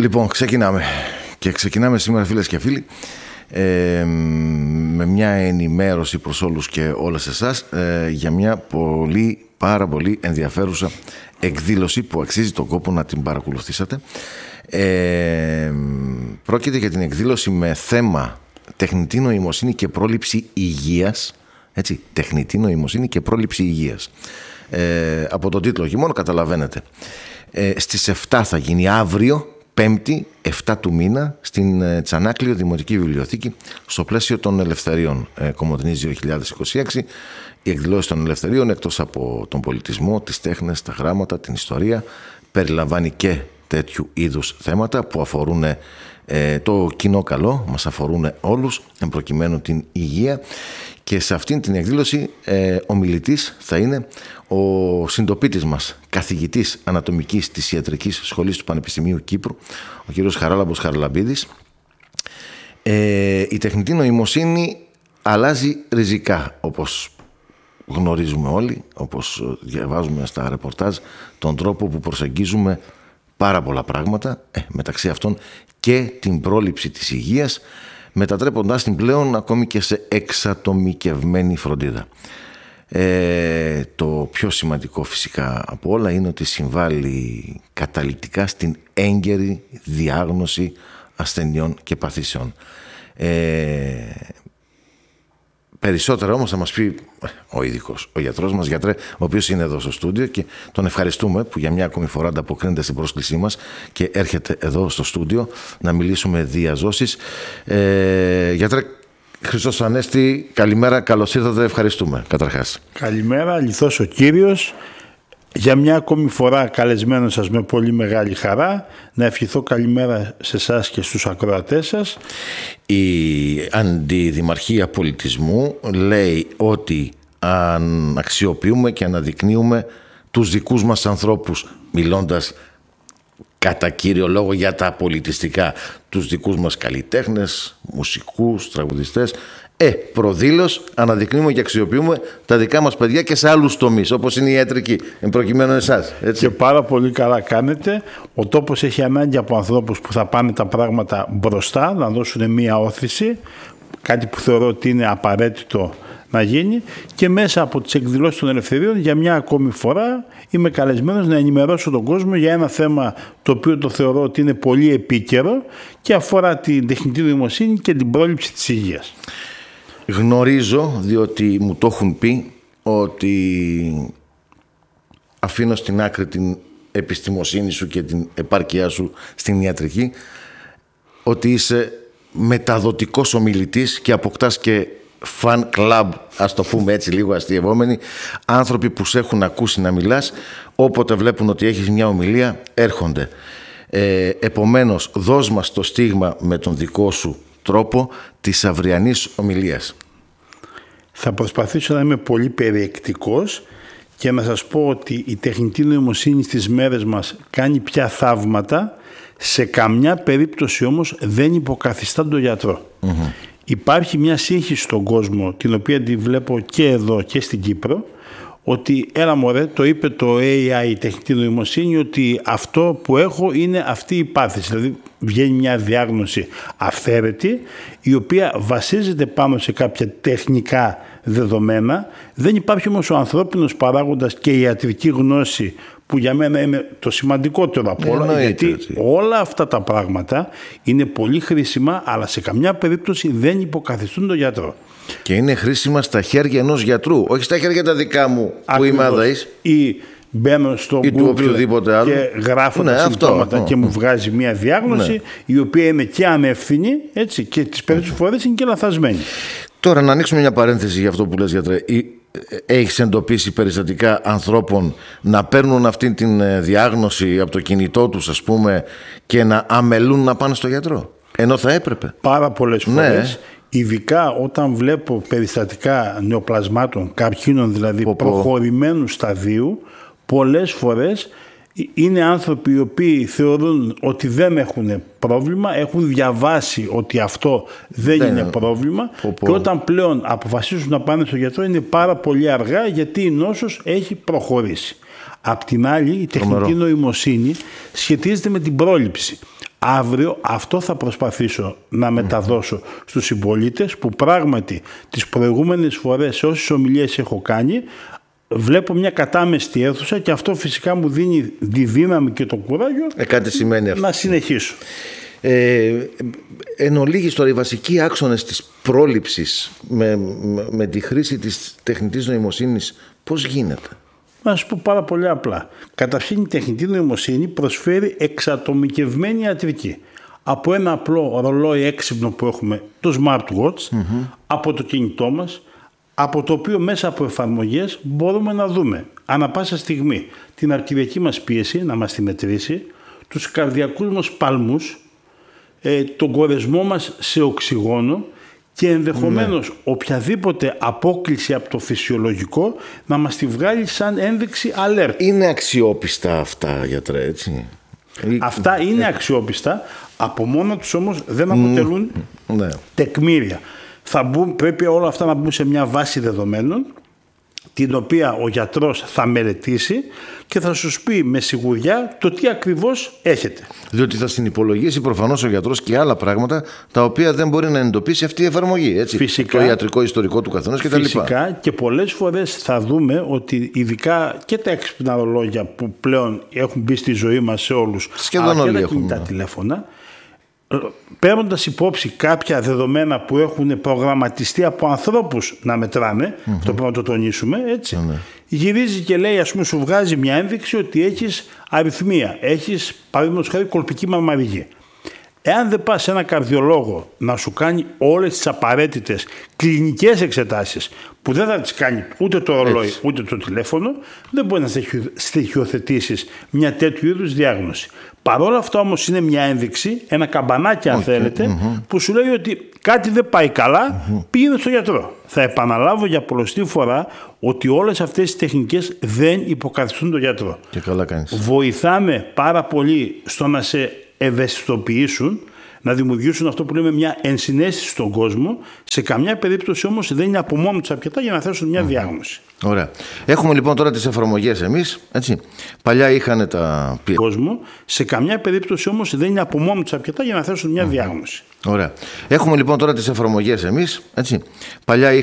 Λοιπόν, ξεκινάμε σήμερα, φίλες και φίλοι, με μια ενημέρωση προς όλους και όλες εσάς για μια πάρα πολύ ενδιαφέρουσα εκδήλωση που αξίζει τον κόπο να την παρακολουθήσατε. Πρόκειται για την εκδήλωση με θέμα τεχνητή νοημοσύνη και πρόληψη υγείας. Έτσι, τεχνητή νοημοσύνη και πρόληψη υγείας. Από τον τίτλο και μόνο καταλαβαίνετε. Στις 7 θα γίνει, αύριο, 5η, 7 του μήνα, στην Τσανάκλειο Δημοτική Βιβλιοθήκη, στο πλαίσιο των Ελευθεριών Κομοτηνής 2026. Οι εκδηλώσεις των Ελευθεριών, εκτός από τον πολιτισμό, τις τέχνες, τα γράμματα, την ιστορία, περιλαμβάνει και τέτοιου είδους θέματα που αφορούν το κοινό καλό, μας αφορούν όλους, εμπροκειμένου την υγεία. Και σε αυτήν την εκδήλωση ο μιλητής θα είναι ο συντοπίτης μας, καθηγητής ανατομικής της Ιατρικής Σχολής του Πανεπιστημίου Κύπρου, ο κύριος Χαράλαμπος Χαραλαμπίδης. Η τεχνητή νοημοσύνη αλλάζει ριζικά, όπως γνωρίζουμε όλοι, όπως διαβάζουμε στα ρεπορτάζ, τον τρόπο που προσεγγίζουμε πάρα πολλά πράγματα, μεταξύ αυτών και την πρόληψη της υγείας, μετατρέποντάς την πλέον ακόμη και σε εξατομικευμένη φροντίδα. Το πιο σημαντικό φυσικά από όλα είναι ότι συμβάλλει καταλυτικά στην έγκαιρη διάγνωση ασθενειών και παθήσεων. Περισσότερα όμως θα μας πει ο ειδικός, ο γιατρός μας, γιατρέ, ο οποίος είναι εδώ στο στούντιο και τον ευχαριστούμε που για μια ακόμη φορά ανταποκρίνεται στην πρόσκλησή μας και έρχεται εδώ στο στούντιο να μιλήσουμε διαζώσεις. Γιατρέ Χριστός Ανέστη, καλημέρα, καλώς ήρθατε, ευχαριστούμε καταρχάς. Καλημέρα, αληθώς ο κύριος. Για μια ακόμη φορά καλεσμένο σας με πολύ μεγάλη χαρά. Να ευχηθώ καλημέρα σε εσάς και στους ακροατές σας. Η Αντιδημαρχία Πολιτισμού λέει ότι αν αξιοποιούμε και αναδεικνύουμε τους δικούς μας ανθρώπους, μιλώντας κατά κύριο λόγο για τα πολιτιστικά, τους δικούς μας καλλιτέχνες, μουσικούς, τραγουδιστές, προδήλως αναδεικνύουμε και αξιοποιούμε τα δικά μας παιδιά και σε άλλους τομείς, όπως είναι η ιατρική, προκειμένου εσάς. Έτσι. Και πάρα πολύ καλά κάνετε. Ο τόπος έχει ανάγκη από ανθρώπους που θα πάνε τα πράγματα μπροστά, να δώσουν μία όθηση, κάτι που θεωρώ ότι είναι απαραίτητο να γίνει, και μέσα από τις εκδηλώσεις των Ελευθεριών για μια ακόμη φορά είμαι καλεσμένος να ενημερώσω τον κόσμο για ένα θέμα το οποίο το θεωρώ ότι είναι πολύ επίκαιρο και αφορά την τεχνητή νοημοσύνη και την πρόληψη της υγείας. Γνωρίζω, διότι μου το έχουν πει, ότι αφήνω στην άκρη την επιστημοσύνη σου και την επάρκειά σου στην ιατρική, ότι είσαι μεταδοτικός ομιλητής και αποκτάς και fan club, ας το πούμε έτσι λίγο αστειευόμενοι, άνθρωποι που σε έχουν ακούσει να μιλάς, όποτε βλέπουν ότι έχεις μια ομιλία έρχονται. Επομένως, δώσ' μας το στίγμα με τον δικό σου τρόπο της αυριανής ομιλίας. Θα προσπαθήσω να είμαι πολύ περιεκτικός και να σας πω ότι η τεχνητή νοημοσύνη στις μέρες μας κάνει πια θαύματα, σε καμιά περίπτωση όμως δεν υποκαθιστά τον γιατρό. Mm-hmm. Υπάρχει μια σύγχυση στον κόσμο, την οποία τη βλέπω και εδώ και στην Κύπρο, ότι έλα μωρέ, το είπε το AI, η τεχνητή νοημοσύνη, ότι αυτό που έχω είναι αυτή η πάθηση. Δηλαδή βγαίνει μια διάγνωση αυθαίρετη, η οποία βασίζεται πάνω σε κάποια τεχνικά δεδομένα. Δεν υπάρχει όμως ο ανθρώπινος παράγοντας και η ιατρική γνώση, που για μένα είναι το σημαντικότερο από όλα, γιατί όλα αυτά τα πράγματα είναι πολύ χρήσιμα, αλλά σε καμιά περίπτωση δεν υποκαθιστούν τον γιατρό. Και είναι χρήσιμα στα χέρια ενός γιατρού, όχι στα χέρια τα δικά μου που είμαι αδαής. Ή μπαίνω στο Google και γράφω τα συμπτώματα και μου βγάζει μια διάγνωση, η οποία είναι και ανεύθυνη, έτσι, και τις περισσότερες φορές είναι και λαθασμένη. Τώρα να ανοίξουμε μια παρένθεση για αυτό που λες, γιατρέ. Έχεις εντοπίσει περιστατικά ανθρώπων να παίρνουν αυτή τη διάγνωση από το κινητό τους, ας πούμε, και να αμελούν να πάνε στο γιατρό, ενώ θα έπρεπε? Πάρα πολλές φορές. Ειδικά όταν βλέπω περιστατικά νεοπλασμάτων, καρκίνων δηλαδή προχωρημένου σταδίου, πολλές φορές είναι άνθρωποι οι οποίοι θεωρούν ότι δεν έχουν πρόβλημα, έχουν διαβάσει ότι αυτό δεν είναι πρόβλημα και όταν πλέον αποφασίζουν να πάνε στο γιατρό είναι πάρα πολύ αργά, γιατί η νόσος έχει προχωρήσει. Απ' την άλλη, η τεχνητή νοημοσύνη σχετίζεται με την πρόληψη. Αύριο αυτό θα προσπαθήσω να μεταδώσω στους συμπολίτες, που πράγματι τις προηγούμενες φορές σε όσες ομιλίες έχω κάνει βλέπω μια κατάμεστη αίθουσα, και αυτό φυσικά μου δίνει τη δύναμη και το κουράγιο κάτι σημαίνει αυτό. Να συνεχίσω. Εν ολίγης τώρα, οι βασικοί άξονες της πρόληψης με τη χρήση της τεχνητής νοημοσύνης πώς γίνεται? Να σου πω πάρα πολύ απλά. Καταρχήν, η τεχνητή νοημοσύνη προσφέρει εξατομικευμένη ιατρική. Από ένα απλό ρολόι έξυπνο που έχουμε, το smartwatch, από το κινητό μας, από το οποίο μέσα από εφαρμογές μπορούμε να δούμε ανά πάσα στιγμή την αρτηριακή μας πίεση, να μας τη μετρήσει, τους καρδιακούς μας παλμούς, τον κορεσμό μας σε οξυγόνο, και ενδεχομένως οποιαδήποτε απόκληση από το φυσιολογικό να μας τη βγάλει σαν ένδειξη alert. Είναι αξιόπιστα αυτά, γιατρέ, έτσι? Αυτά είναι αξιόπιστα, από μόνα τους όμως δεν αποτελούν τεκμήρια. Πρέπει όλα αυτά να μπουν σε μια βάση δεδομένων, την οποία ο γιατρός θα μελετήσει και θα σου πει με σιγουριά το τι ακριβώς έχετε. Διότι θα συνυπολογίσει προφανώς ο γιατρός και άλλα πράγματα τα οποία δεν μπορεί να εντοπίσει αυτή η εφαρμογή. Έτσι. Φυσικά, το ιατρικό ιστορικό του καθενός κτλ. Φυσικά, και πολλές φορές θα δούμε ότι ειδικά και τα έξυπνα ρολόγια που πλέον έχουν μπει στη ζωή μας σε όλους, σχεδόν αλλά και τα κινητά τηλέφωνα, παίρνοντας υπόψη κάποια δεδομένα που έχουν προγραμματιστεί από ανθρώπους να μετράνε, αυτό πρέπει να το τονίσουμε, έτσι, γυρίζει και λέει, ας πούμε, σου βγάζει μια ένδειξη ότι έχεις αριθμία, έχεις παραδείγματος χάρη κολπική μαμαριγή. Εάν δεν πας σε ένα καρδιολόγο να σου κάνει όλες τις απαραίτητες κλινικές εξετάσεις, που δεν θα τις κάνει ούτε το ρολόι ούτε το τηλέφωνο, δεν μπορεί να στοιχειοθετήσεις μια τέτοιου είδους διάγνωση. Παρόλα αυτά όμως είναι μια ένδειξη, ένα καμπανάκι αν θέλετε, που σου λέει ότι κάτι δεν πάει καλά, πήγαινε στο γιατρό. Θα επαναλάβω για πολλοστή φορά ότι όλες αυτές οι τεχνικές δεν υποκαθιστούν τον γιατρό. Και καλά κάνεις. Βοηθάμε πάρα πολύ στο να σε ευαισθητοποιήσουν, να δημιουργήσουν αυτό που λέμε μια ενσυναίσθηση στον κόσμο. Σε καμιά περίπτωση όμως δεν είναι από μόνο τους αρκετά για να θέσουν μια διάγνωση. Ωραία. Έχουμε λοιπόν τώρα τις εφαρμογές εμείς, έτσι. Παλιά είχαν τα κόσμο. Σε καμιά περίπτωση όμως δεν είναι από μόνο τους αρκετά για να θέσουν μια διάγνωση. Ωραία. Έχουμε λοιπόν τώρα τις εφαρμογές εμείς, έτσι. Παλιά